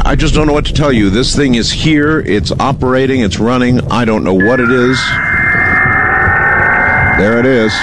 I just don't know what to tell you. This thing is here. It's operating. It's running. I don't know what it is. There it is.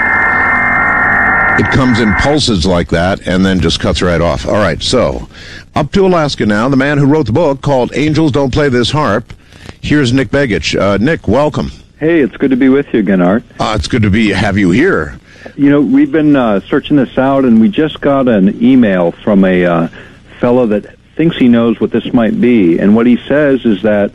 It comes in pulses like that and then just cuts right off. All right, so up to Alaska now. The man who wrote the book called Angels Don't Play This Harp. Here's Nick Begich. Nick, welcome. Hey, it's good to be with you again, Art. It's good to have you here. You know, we've been searching this out, and we just got an email from a fellow that thinks he knows what this might be. And what he says is that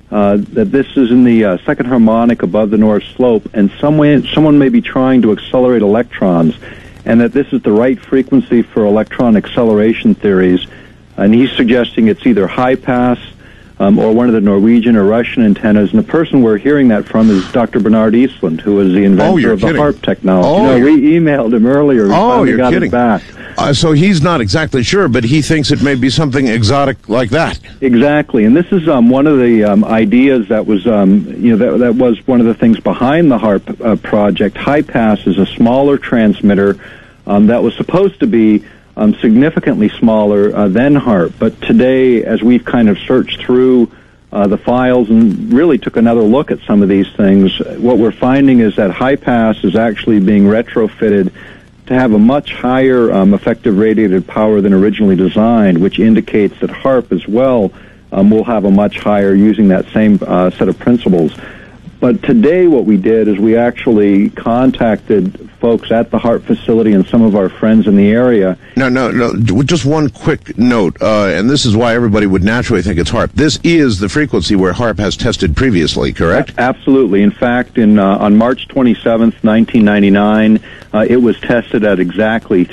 this is in the second harmonic above the North Slope, and someone may be trying to accelerate electrons, and that this is the right frequency for electron acceleration theories. And he's suggesting it's either high pass or one of the Norwegian or Russian antennas. And the person we're hearing that from is Dr. Bernard Eastlund, who is the inventor of the HAARP technology. We emailed him earlier. You're got kidding. It back. So he's not exactly sure, but he thinks it may be something exotic like that. Exactly. And this is one of the ideas that was, that was one of the things behind the HAARP project. High pass is a smaller transmitter that was supposed to be significantly smaller than HAARP. But today, as we've kind of searched through the files and really took another look at some of these things, what we're finding is that high pass is actually being retrofitted to have a much higher effective radiated power than originally designed, which indicates that HAARP as well will have a much higher using that same set of principles. But today what we did is we actually contacted folks at the HAARP facility and some of our friends in the area. No. Just one quick note, and this is why everybody would naturally think it's HAARP. This is the frequency where HAARP has tested previously, correct? Absolutely. In fact, on March 27th, 1999, it was tested at exactly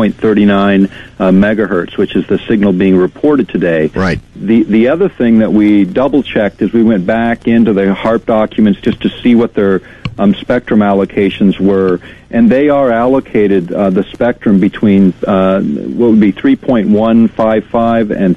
3.39 megahertz, which is the signal being reported today. Right. The other thing that we double-checked is we went back into the HAARP documents just to see what their spectrum allocations were, and they are allocated the spectrum between what would be 3.155 and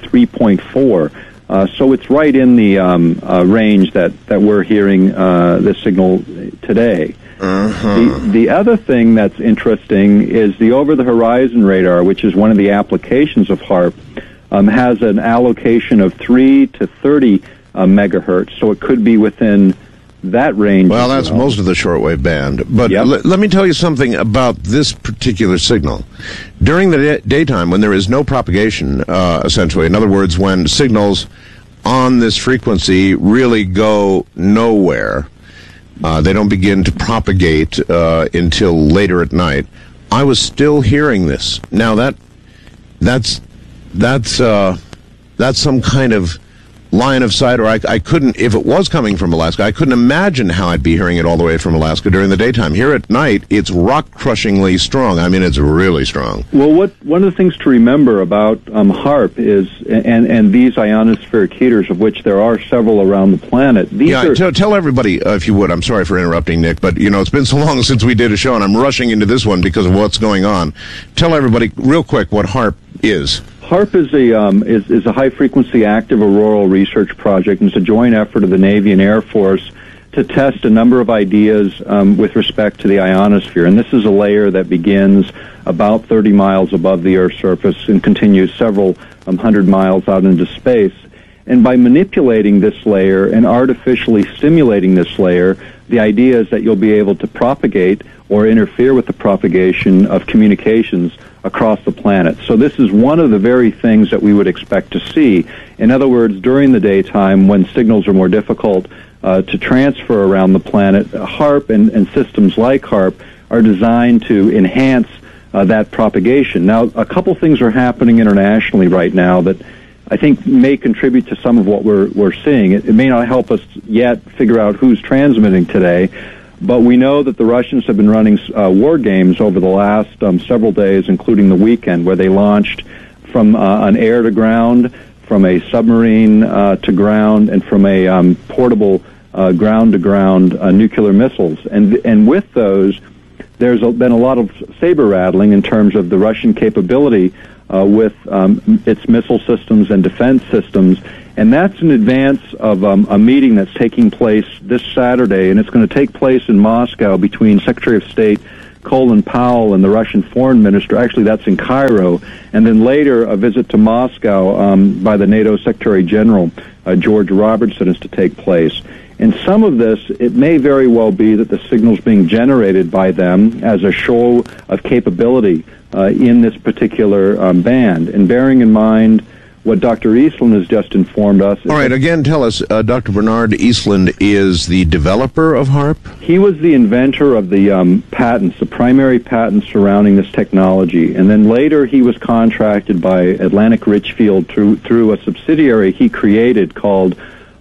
3.4. So it's right in the range that we're hearing this signal today. The other thing that's interesting is the over-the-horizon radar, which is one of the applications of HAARP, has an allocation of 3 to 30 megahertz, so it could be within that range. Well, that's most of the shortwave band. But let me tell you something about this particular signal. During the daytime, when there is no propagation, essentially, in other words, when signals on this frequency really go nowhere, they don't begin to propagate until later at night, I was still hearing this. Now, that's some kind of line of sight, or I couldn't, if it was coming from Alaska, I couldn't imagine how I'd be hearing it all the way from Alaska during the daytime. Here at night, it's rock-crushingly strong. I mean, it's really strong. Well, one of the things to remember about HAARP is, and these ionospheric heaters, of which there are several around the planet. Tell everybody, if you would, I'm sorry for interrupting, Nick, but, it's been so long since we did a show, and I'm rushing into this one because of what's going on. Tell everybody, real quick, what HAARP is. HAARP is a high-frequency active auroral research project, and it's a joint effort of the Navy and Air Force to test a number of ideas with respect to the ionosphere. And this is a layer that begins about 30 miles above the Earth's surface and continues several hundred miles out into space. And by manipulating this layer and artificially stimulating this layer, the idea is that you'll be able to propagate or interfere with the propagation of communications across the planet. So this is one of the very things that we would expect to see. In other words, during the daytime, when signals are more difficult to transfer around the planet, HAARP and systems like HAARP are designed to enhance that propagation. Now, a couple things are happening internationally right now that I think may contribute to some of what we're seeing. It may not help us yet figure out who's transmitting today, but we know that the Russians have been running war games over the last several days, including the weekend, where they launched from an air-to-ground, from a submarine to ground, and from a portable ground-to-ground nuclear missiles. And with those, there's been a lot of saber-rattling in terms of the Russian capability with its missile systems and defense systems. And that's in advance of a meeting that's taking place this Saturday, and it's going to take place in Moscow between Secretary of State Colin Powell and the Russian foreign minister. Actually, that's in Cairo. And then later, a visit to Moscow by the NATO Secretary General, George Robertson, is to take place. And some of this, it may very well be that the signal's being generated by them as a show of capability in this particular band. And bearing in mind what Dr. Eastland has just informed us. All right, again, tell us, Dr. Bernard Eastland is the developer of HAARP? He was the inventor of the patents, the primary patents surrounding this technology. And then later he was contracted by Atlantic Richfield through a subsidiary he created called,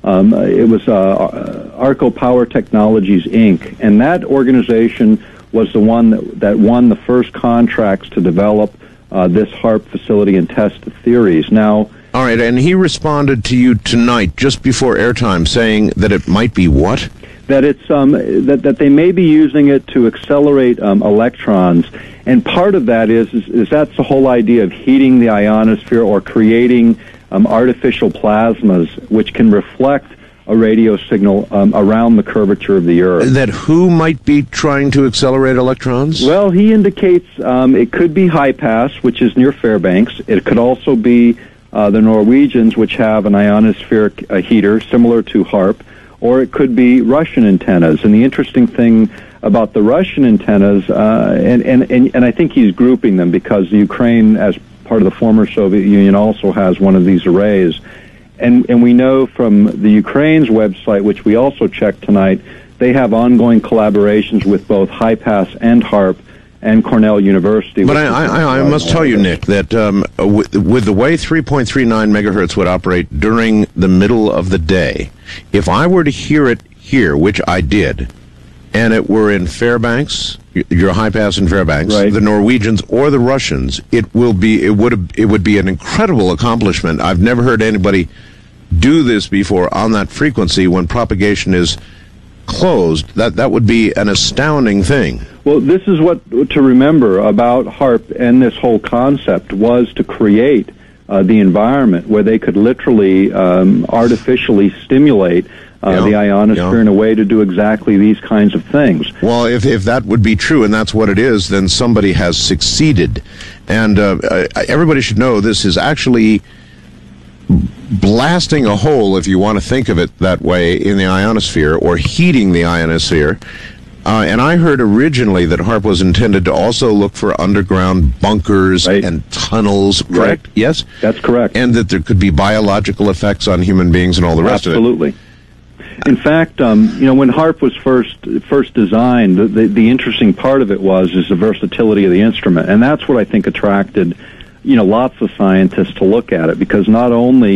Arco Power Technologies, Inc. And that organization was the one that won the first contracts to develop this HAARP facility and test the theories. Now, all right, and he responded to you tonight, just before airtime, saying that it might be what? That it's that they may be using it to accelerate electrons, and part of that is that's the whole idea of heating the ionosphere or creating artificial plasmas which can reflect a radio signal around the curvature of the Earth. That who might be trying to accelerate electrons? Well, he indicates it could be High Pass, which is near Fairbanks. It could also be the Norwegians, which have an ionospheric heater similar to HAARP, or it could be Russian antennas. And the interesting thing about the Russian antennas, and I think he's grouping them because Ukraine, as part of the former Soviet Union, also has one of these arrays. And we know from the Ukraine's website, which we also checked tonight, they have ongoing collaborations with both High Pass and HAARP and Cornell University. But I must tell you, Nick, that with the way 3.39 megahertz would operate during the middle of the day, if I were to hear it here, which I did, and it were in Fairbanks, your High Pass in Fairbanks, right, the Norwegians or the Russians, it would be an incredible accomplishment. I've never heard anybody do this before on that frequency when propagation is closed. That would be an astounding thing. Well, this is what to remember about HAARP and this whole concept was to create the environment where they could literally artificially stimulate the ionosphere in a way to do exactly these kinds of things. Well, if that would be true, and that's what it is, then somebody has succeeded. And everybody should know this is actually blasting a hole, if you want to think of it that way, in the ionosphere, or heating the ionosphere. And I heard originally that HAARP was intended to also look for underground bunkers and tunnels, correct? Right. Yes? That's correct. And that there could be biological effects on human beings and all the rest of it. Absolutely. In fact, when HAARP was first designed, the interesting part of it is the versatility of the instrument, and that's what I think attracted, lots of scientists to look at it, because not only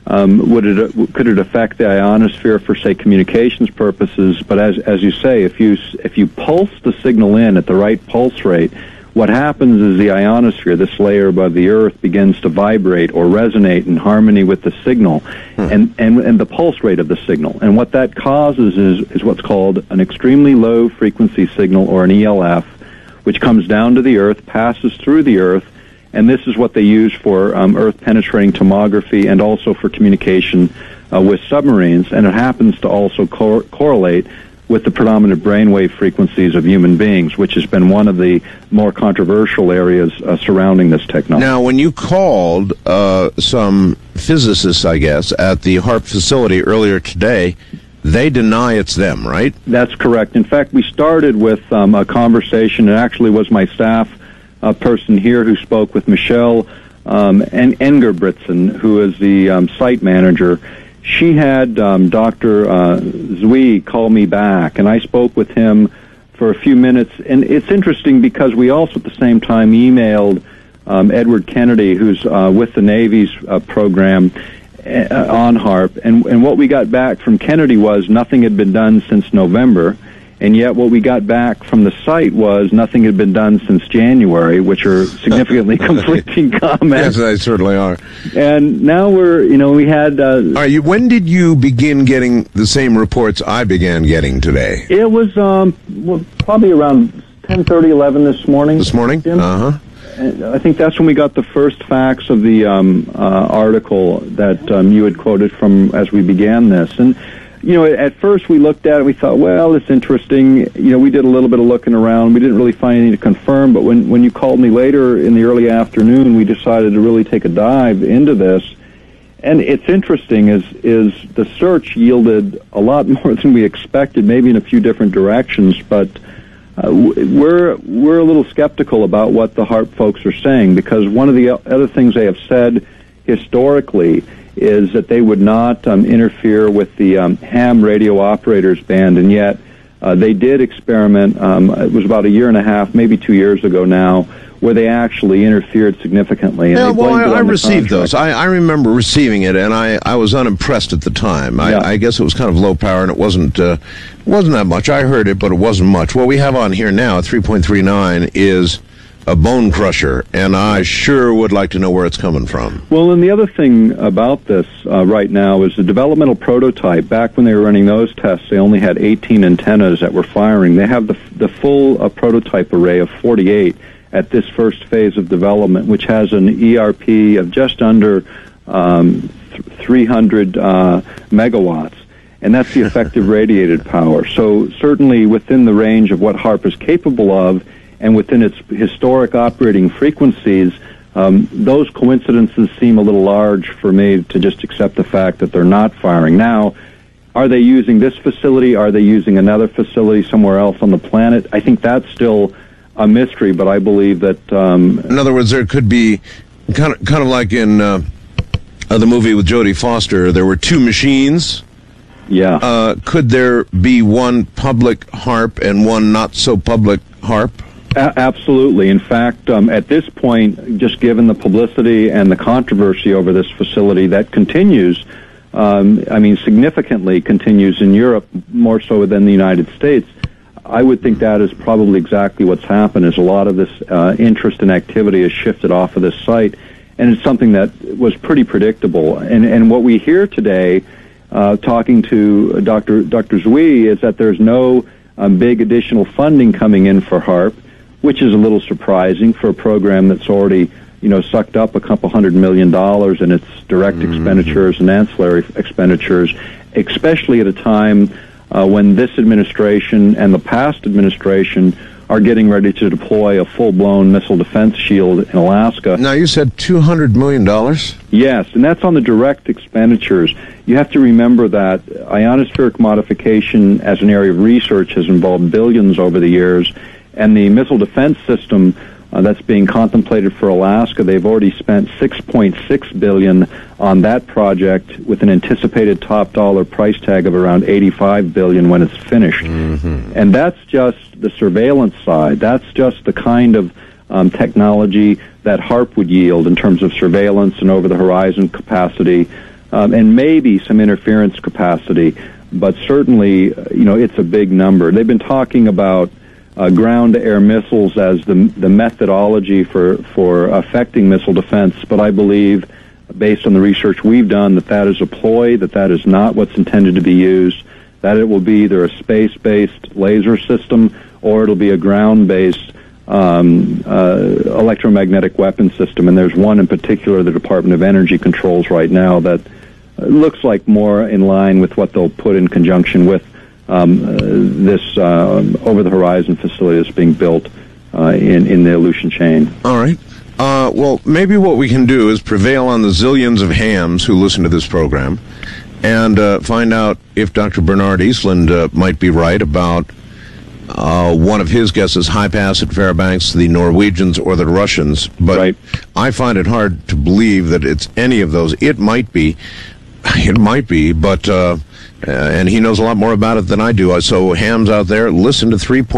could it affect the ionosphere for, say, communications purposes, but as you say, if you pulse the signal in at the right pulse rate, what happens is the ionosphere, this layer above the Earth, begins to vibrate or resonate in harmony with the signal and the pulse rate of the signal. And what that causes is what's called an extremely low frequency signal, or an ELF, which comes down to the Earth, passes through the Earth, and this is what they use for Earth-penetrating tomography and also for communication with submarines, and it happens to also correlate with the predominant brainwave frequencies of human beings, which has been one of the more controversial areas surrounding this technology. Now, when you called some physicists, I guess, at the HAARP facility earlier today, they deny it's them, right? That's correct. In fact, we started with a conversation. It actually was my staff person here who spoke with Michelle Engerbritsen, who is the site manager. She had Dr. Zui call me back, and I spoke with him for a few minutes. And it's interesting because we also at the same time emailed Edward Kennedy, who's with the Navy's program on HAARP. And what we got back from Kennedy was nothing had been done since November. And yet what we got back from the site was nothing had been done since January, which are significantly conflicting comments. Yes, they certainly are. And now we had... All right, when did you begin getting the same reports I began getting today? It was probably around 10:30, 11 this morning. This morning? Jim. I think that's when we got the first facts of the article that you had quoted from as we began this. And At first we looked at it, we thought, well, it's interesting. We did a little bit of looking around. We didn't really find anything to confirm, but when you called me later in the early afternoon, we decided to really take a dive into this. And it's interesting is the search yielded a lot more than we expected, maybe in a few different directions, but we're a little skeptical about what the HAARP folks are saying, because one of the other things they have said historically is that they would not interfere with the ham radio operators band, and yet they did experiment. It was about a year and a half, maybe 2 years ago now, where they actually interfered significantly. And I received those. I remember receiving it, and I was unimpressed at the time. I guess it was kind of low power, and it wasn't that much. I heard it, but it wasn't much. What we have on here now, 3.39, is a bone crusher, and I sure would like to know where it's coming from. Well, and the other thing about this right now is the developmental prototype. Back when they were running those tests, they only had 18 antennas that were firing. They have the full prototype array of 48 at this first phase of development, which has an ERP of just under 300 megawatts. And that's the effective radiated power. So certainly within the range of what HAARP is capable of, and within its historic operating frequencies, those coincidences seem a little large for me to just accept the fact that they're not firing. Now, are they using this facility? Are they using another facility somewhere else on the planet? I think that's still a mystery, but I believe that... in other words, there could be, kind of like in the movie with Jodie Foster, there were two machines. Yeah. Could there be one public HAARP and one not-so-public HAARP? Absolutely. In fact, at this point, just given the publicity and the controversy over this facility that continues, significantly continues in Europe, more so than the United States, I would think that is probably exactly what's happened, is a lot of this interest and activity has shifted off of this site, and it's something that was pretty predictable. And what we hear today, talking to Dr. Zwi, is that there's no big additional funding coming in for HAARP, which is a little surprising for a program that's already, sucked up a couple $100 million in its direct expenditures and ancillary expenditures, especially at a time when this administration and the past administration are getting ready to deploy a full-blown missile defense shield in Alaska. Now, you said $200 million? Yes, and that's on the direct expenditures. You have to remember that ionospheric modification as an area of research has involved billions over the years, and the missile defense system that's being contemplated for Alaska, they've already spent $6.6 billion on that project, with an anticipated top dollar price tag of around $85 billion when it's finished. And that's just the surveillance side. That's just the kind of technology that HAARP would yield in terms of surveillance and over-the-horizon capacity, and maybe some interference capacity. But certainly, it's a big number. They've been talking about ground-to-air missiles as the methodology for affecting missile defense, but I believe, based on the research we've done, that is a ploy, that is not what's intended to be used, that it will be either a space-based laser system or it'll be a ground-based electromagnetic weapon system. And there's one in particular the Department of Energy controls right now that looks like more in line with what they'll put in conjunction with this over-the-horizon facility that's being built in the Aleutian chain. All right. Well, maybe what we can do is prevail on the zillions of hams who listen to this program and find out if Dr. Bernard Eastland might be right about one of his guesses, high pass at Fairbanks, the Norwegians or the Russians. But right. I find it hard to believe that it's any of those. It might be, but... and he knows a lot more about it than I do. So hams out there, listen to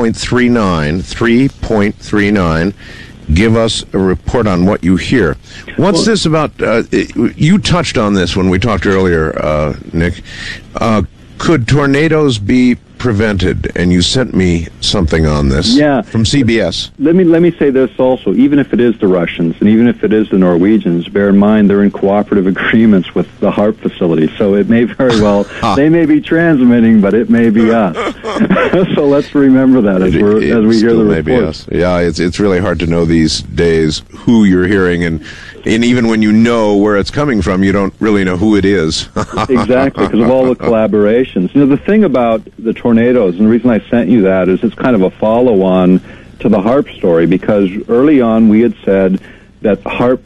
3.39. Give us a report on what you hear. What's this about? You touched on this when we talked earlier, Nick. Could tornadoes be prevented, and you sent me something on this from CBS. Let me say this also. Even if it is the Russians and even if it is the Norwegians, bear in mind they're in cooperative agreements with the HAARP facility. So it may very well, they may be transmitting, but it may be us. So let's remember that as we hear the reports. Yeah, it's really hard to know these days who you're hearing, and even when you know where it's coming from, you don't really know who it is. Exactly, because of all the collaborations. The thing about the tornadoes, and the reason I sent you that is it's kind of a follow-on to the HAARP story, because early on we had said that HAARP